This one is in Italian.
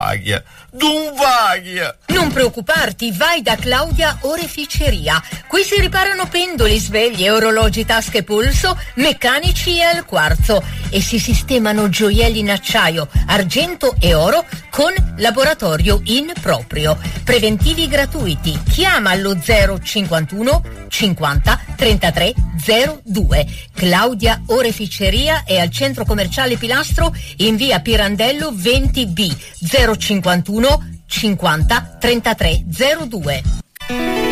Non preoccuparti, vai da Claudia Oreficeria. Qui si riparano pendoli, sveglie, orologi, tasche, polso, meccanici e al quarzo, e si sistemano gioielli in acciaio, argento e oro con laboratorio in proprio. Preventivi gratuiti. Chiama allo 051 50 33 02. Claudia Oreficeria è al centro commerciale Pilastro in via Pirandello 20B, 051 50 33 02.